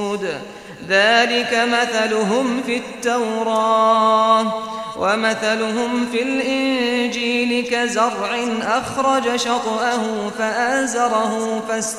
ذلك مثلهم في التوراة ومثلهم في الإنجيل كزرع أخرج شطأه فآزره